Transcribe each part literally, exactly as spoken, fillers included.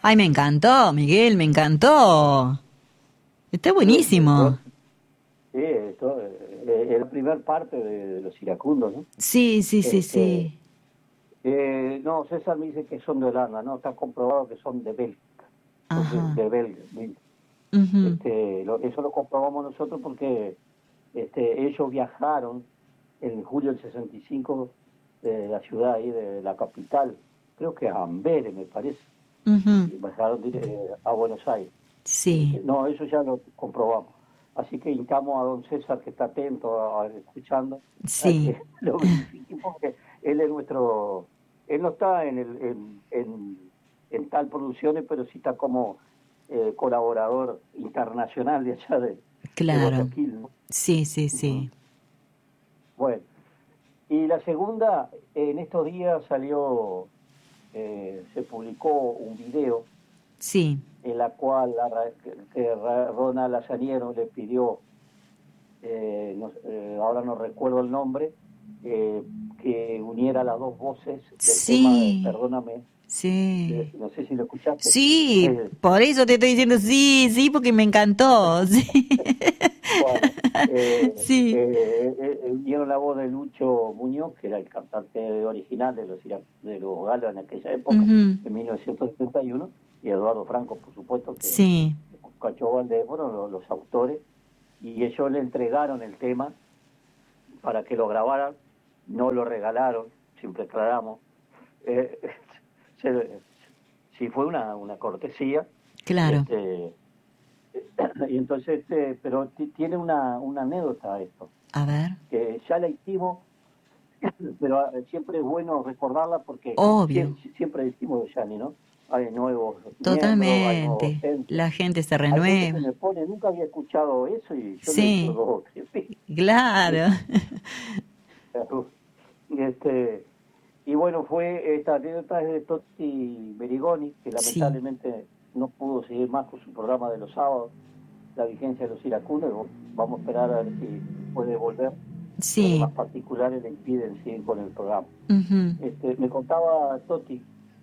Ay, me encantó, Miguel, me encantó. Está buenísimo. Sí, esto eh, es la primera parte de, de los iracundos, ¿no? Sí, sí, sí, Este, sí. eh, no, César me dice que son de Holanda, no, está comprobado que son de Bélgica, son de, Ajá. de Belga. Bélgica. Ujú. Este, lo- eso lo comprobamos nosotros porque este, ellos viajaron en julio del sesenta y cinco de la ciudad ahí, de la capital, creo que a Amberes, me parece, Ujú. y bajaron dire- eh, a Buenos Aires. Sí, Este, no, eso ya lo comprobamos. Así que invitamos a don César, que está atento, a, a- escuchando, a sí. que lo verifique, porque él es nuestro, él no está en, el, en, en, en tal producciones, pero sí está como eh, colaborador internacional de allá de, de Claro. Guayaquil, ¿no? Sí, sí, Ujú. sí. Bueno, y la segunda, en estos días salió, eh, se publicó un video Sí. en la cual la, Ra- que Ra- Ronald Lazaniero le pidió, eh, no- eh, ahora no recuerdo el nombre, eh, que uniera las dos voces del tema de Sí. Perdóname, de- Sí. no sé si lo escuchaste. Sí, Eh, por eso te estoy diciendo sí, sí, porque me encantó. Sí. bueno, eh, Sí. eh, eh, eh, unieron la voz de Lucho Muñoz, que era el cantante original de los, ira- de los Galos en aquella época, Ujú. en mil novecientos setenta y uno, y Eduardo Franco, por supuesto, que Sí. Cacho Valdés, bueno, los, los autores, y ellos le entregaron el tema para que lo grabaran, no lo regalaron, siempre aclaramos. Eh, se- sí fue una, una cortesía, Claro. este, y entonces, este, pero t- tiene una, una anécdota esto, A ver. que ya la hicimos, pero eh, siempre es bueno recordarla porque Obvio. sie- siempre decimos, Yanni, ¿no? Hay nuevos miembros, hay nuevos Totalmente. docentes, La gente se hay gente que renueva. me pone, nunca había escuchado eso y yo le he hecho Sí. dos o tres veces. Claro. Y este, y bueno, fue esta anécdota es de Totti Berigoni, que Sí. lamentablemente no pudo seguir más con su programa de los sábados, la vigencia de los iracundos. Vamos a esperar a ver si puede volver. Sí. Problemas particulares le impiden seguir con el programa. Ujú. Este, me contaba Totti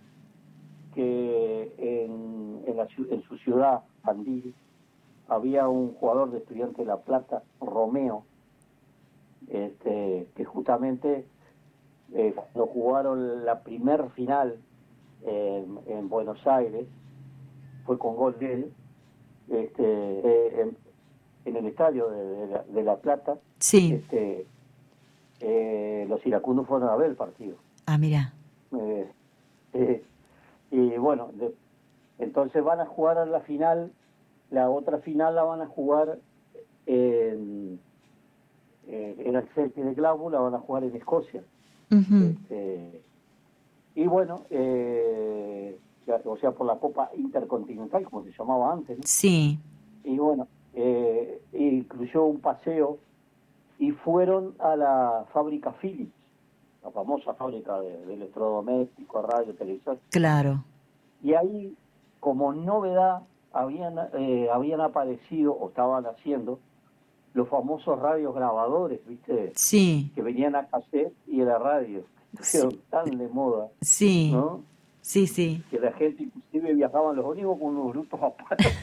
que en, en, la, en su ciudad, Tandil, había un jugador de Estudiantes de La Plata, Romeo, este, que justamente eh, cuando jugaron la primer final eh, en Buenos Aires, fue con gol de él, este, eh, en, en el estadio de, de, la, de La Plata, Sí. este, eh, los iracundos fueron a ver el partido. Ah, mira. Eh, eh, y bueno, de, entonces van a jugar a la final, la otra final la van a jugar en, en el Celtic de Glasgow, la van a jugar en Escocia. Ujú. Este, y bueno, eh, o sea, por la Copa Intercontinental, como se llamaba antes, ¿no? Sí. Y bueno, eh, incluyó un paseo y fueron a la fábrica Philips, la famosa fábrica de, de electrodomésticos, radio, televisión. Claro. Y ahí, como novedad, habían, eh, habían aparecido o estaban haciendo los famosos radios grabadores, ¿viste? Sí. Que venían a cassette y a la radio. Sí. Estuvieron tan de moda, Sí. ¿no? Sí, sí. Que la gente inclusive viajaban los ómnibus con unos grupos aparte.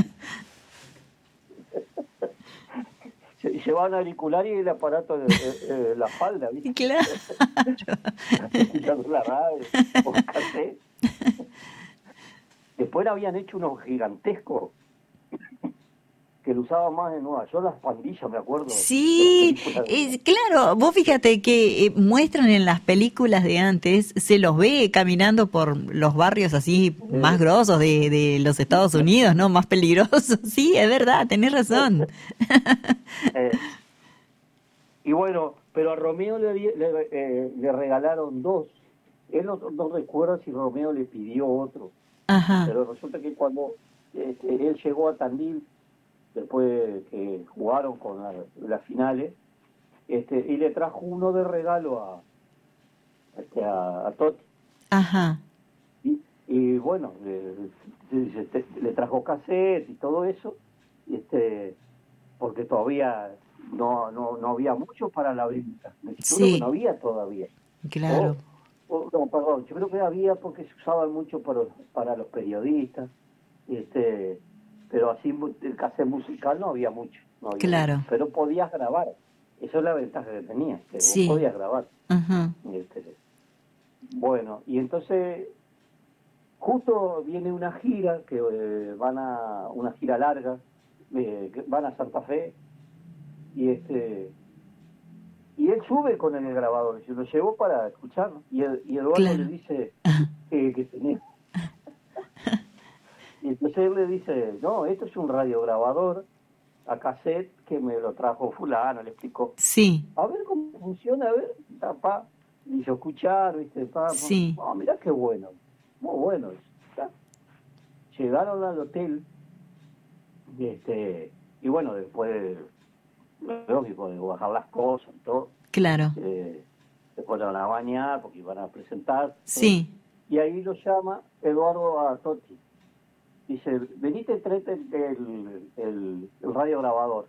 Se llevaban auricular y el aparato de, de, de la falda, ¿viste? Claro. Escuchando la radio, o cassette. Después habían hecho unos gigantescos que lo usaban más en Nueva York, las pandillas, me acuerdo, de las Sí, películas de... es, claro, vos fíjate que eh, muestran en las películas de antes, se los ve caminando por los barrios así más Eh, grosos de, de los Estados Unidos, ¿no? Más peligrosos. Sí, es verdad, tenés razón. eh, y bueno, pero a Romeo le, di- le, eh, le regalaron dos. Él no, no recuerda si Romeo le pidió otro, Ajá, pero resulta que cuando este, él llegó a Tandil, después de que jugaron con la- las finales, este, y le trajo uno de regalo a, este, a, a Totti. ajá. Y, y bueno, le, le- le trajo cassette y todo eso, y este, porque todavía no, no, no había mucho para la venta. Yo creo que no Sí, había todavía. claro. Oh, oh, no, perdón, yo creo que había porque se usaban mucho para, para los periodistas, este, pero así mu- el cassette musical no había mucho, no había mucho, Claro, pero podías grabar, eso es la ventaja que tenías, que vos sí. podías grabar. Ajá. Este, bueno, y entonces justo viene una gira, que eh, van a, una gira larga, eh, que van a Santa Fe, y este y él sube con el grabador, se lo llevó para escucharlo, y, el- y Eduardo le Claro. dice eh, que tenía. Y entonces él le dice, no, esto es un radiograbador a cassette que me lo trajo fulano, le explicó. Sí, A ver cómo funciona, a ver, papá. Y yo escuchar, viste, papá. sí. Oh, mirá qué bueno, muy bueno. ¿Está? Llegaron al hotel, y, este, y bueno, después, lógico, de bajar las cosas y todo, Claro. eh, se fueron a bañar porque iban a presentar, todo. Sí, Y ahí lo llama Eduardo a Totti. Dice, venite, tráete el, el, el, el radiograbador.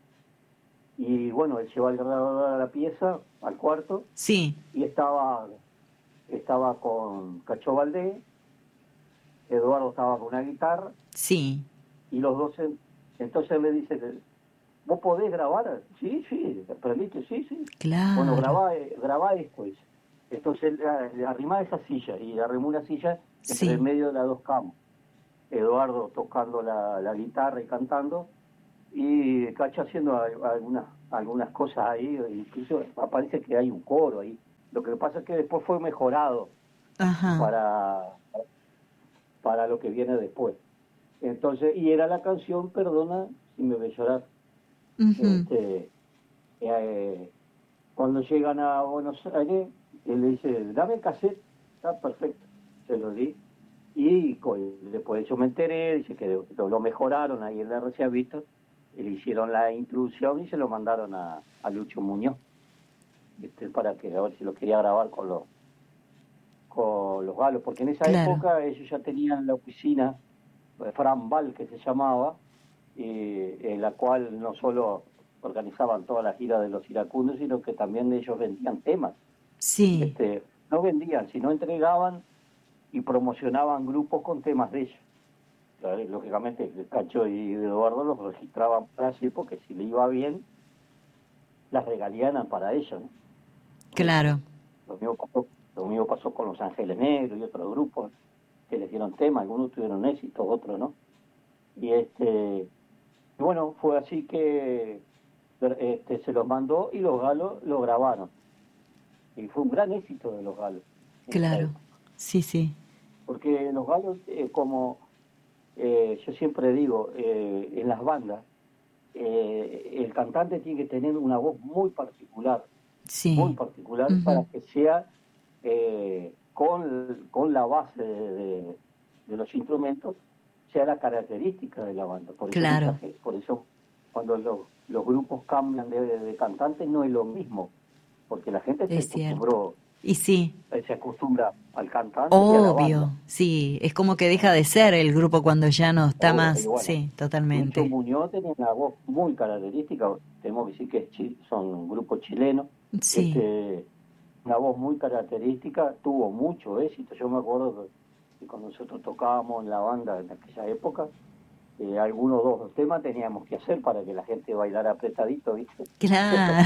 Y bueno, él lleva el grabador a la pieza, al cuarto, sí, y estaba estaba con Cacho Valdés, Eduardo estaba con una guitarra, sí. y los dos, en- entonces él le dice, ¿vos podés grabar? Sí, sí, aprendiste, sí, sí. Bueno, Claro. grabá, eh, grabá esto, dice. Entonces él eh, arrimá esa silla, y arrimó una silla entre el Sí, medio de las dos camas. Eduardo tocando la, la guitarra y cantando, y Cacho haciendo al- algunas algunas cosas ahí, incluso aparece que hay un coro ahí. Lo que pasa es que después fue mejorado ajá. para, para lo que viene después. Entonces, y era la canción Perdona si me ves llorar. Ujú. Este, eh, cuando llegan a Buenos Aires, él le dice, dame el cassette, está perfecto, se lo di. Y co- después yo me enteré, dice que lo, lo mejoraron ahí en la R C A Víctor, y le hicieron la introducción y se lo mandaron a, a Lucho Muñoz, este, para que a ver si lo quería grabar con los con los galos, porque en esa Claro. época ellos ya tenían la oficina, eh, Fran Val que se llamaba, eh, en la cual no solo organizaban toda la gira de los iracundos, sino que también ellos vendían temas. Sí, Este, no vendían, sino entregaban y promocionaban grupos con temas de ellos. Claro, y lógicamente Cacho y Eduardo los registraban para así, porque si le iba bien, las regalías eran para ellos, ¿no? Este, claro. lo mismo pasó, lo mismo pasó con Los Ángeles Negros y otros grupos que les dieron tema, algunos tuvieron éxito, otros no. Y este, y bueno, fue así que este, se los mandó y los galos lo grabaron. Y fue un gran éxito de los galos en esa Claro. época. Sí, sí. Porque los galos, eh, como eh, yo siempre digo, eh, en las bandas, eh, el cantante tiene que tener una voz muy particular, muy Sí. particular para Ujú. que sea eh, con, con la base de, de- de los instrumentos, sea la característica de la banda. Por eso mucha Claro. gente, por eso cuando los, los grupos cambian de, de cantante no es lo mismo, porque la gente se Es cierto. acostumbró, Y sí, eh, se acostumbra al cantante y a la banda. obvio. Sí, es como que deja de ser el grupo cuando ya no está Obvio. Y más. bueno, Sí, Lucho totalmente. Muñoz tenía una voz muy característica, tenemos que decir que es chi- son un grupo chileno, Sí. este, una voz muy característica, tuvo mucho éxito. Yo me acuerdo que cuando nosotros tocábamos en la banda en aquella época, eh, algunos dos temas teníamos que hacer para que la gente bailara apretadito, ¿viste? Claro.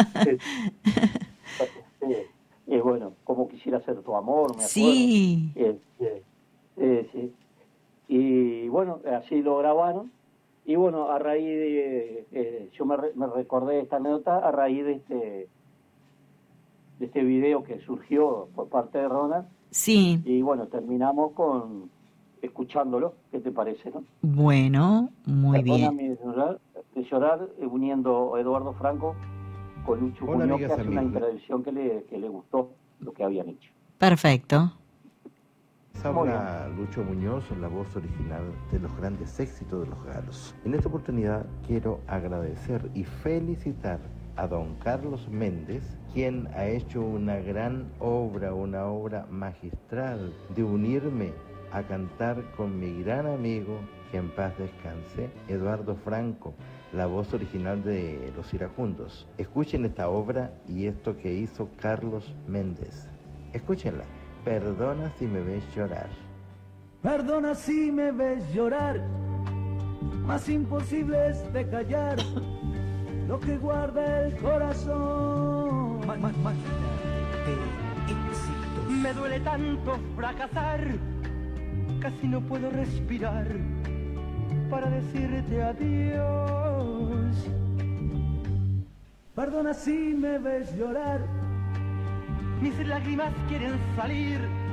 Eh, eh, bueno, como quisiera ser tu amor, me acuerdo. Sí. Eh, eh, eh, sí. Y bueno, así lo grabaron. Y bueno, a raíz de, eh, yo me, re- me recordé esta anécdota a raíz de este, de este video que surgió por parte de Ronald. Sí. Y bueno, terminamos con escuchándolo. ¿Qué te parece, no? Bueno, muy bien. Perdóname de llorar, de llorar eh, uniendo a Eduardo Franco con Lucho Hola Muñoz, que amigas, hace una amigos. introducción que le, que le gustó lo que habían hecho. Perfecto. Les Muy bien. habla Lucho Muñoz, la voz original de los grandes éxitos de los galos. En esta oportunidad quiero agradecer y felicitar a don Carlos Méndez, quien ha hecho una gran obra, una obra magistral de unirme a cantar con mi gran amigo, que en paz descanse, Eduardo Franco, la voz original de Los Iracundos. Escuchen esta obra y esto que hizo Carlos Méndez. Escúchenla. Perdona si me ves llorar. Perdona si me ves llorar, más imposible es de callar lo que guarda el corazón. Ma- ma- máquina de éxito. Me duele tanto fracasar, casi no puedo respirar para decirte adiós. Perdona si me ves llorar, Mis lágrimas quieren salir